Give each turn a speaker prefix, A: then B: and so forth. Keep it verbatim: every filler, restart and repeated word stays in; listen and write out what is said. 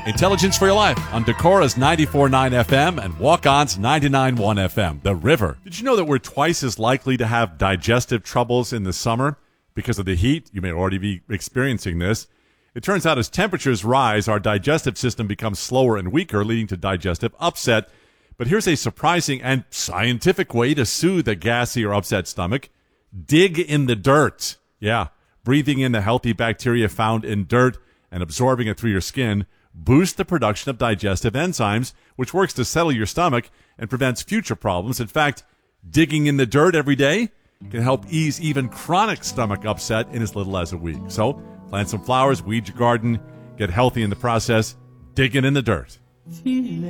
A: Intelligence for Your Life on Decora's ninety-four point nine F M and Walk-On's ninety-nine point one F M, The River. Did you know that we're twice as likely to have digestive troubles in the summer because of the heat? You may already be experiencing this. It turns out as temperatures rise, our digestive system becomes slower and weaker, leading to digestive upset. But here's a surprising and scientific way to soothe a gassy or upset stomach. Dig in the dirt. Yeah, breathing in the healthy bacteria found in dirt and absorbing it through your skin boosts the production of digestive enzymes, which works to settle your stomach and prevents future problems. In fact, digging in the dirt every day can help ease even chronic stomach upset in as little as a week. So, plant some flowers, weed your garden, get healthy in the process, digging in the dirt.